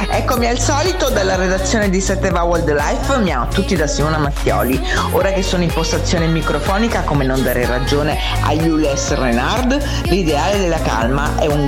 Eccomi al solito dalla redazione di Seteva Wildlife, miau tutti da Simona Mattioli. Ora che sono in postazione microfonica, come non dare ragione a Jules Renard, l'ideale della calma è un